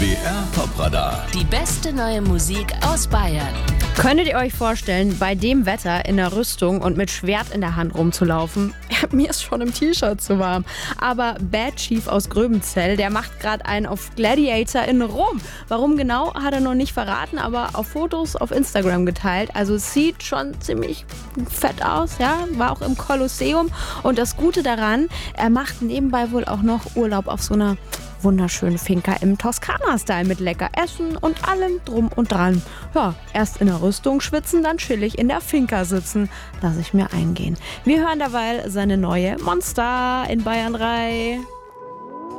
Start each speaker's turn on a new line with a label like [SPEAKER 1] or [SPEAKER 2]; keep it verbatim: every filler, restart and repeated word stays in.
[SPEAKER 1] B R Top-Radar.
[SPEAKER 2] Die beste neue Musik aus Bayern.
[SPEAKER 3] Könntet ihr euch vorstellen, bei dem Wetter in der Rüstung und mit Schwert in der Hand rumzulaufen? Mir ist schon im T-Shirt zu warm. Aber Bad Chief aus Gröbenzell, der macht gerade einen auf Gladiator in Rom. Warum genau, hat er noch nicht verraten, aber auf Fotos auf Instagram geteilt. Also es sieht schon ziemlich fett aus, ja. War auch im Kolosseum. Und das Gute daran, er macht nebenbei wohl auch noch Urlaub auf so einer wunderschönen Finca im Toskana-Style mit lecker Essen und allem drum und dran. Ja, erst in der Rüstung schwitzen, dann chillig in der Finca sitzen. Lass ich mir eingehen. Wir hören derweil seine neue Monster in Bayern drei.